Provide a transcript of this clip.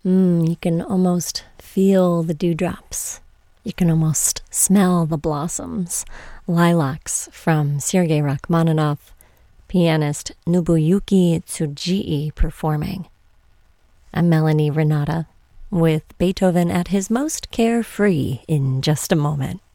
You can almost feel the dewdrops. You can almost smell the blossoms. Lilacs from Sergei Rachmaninoff, pianist Nobuyuki Tsujiii performing. I'm Melanie Renata with Beethoven at his most carefree in just a moment.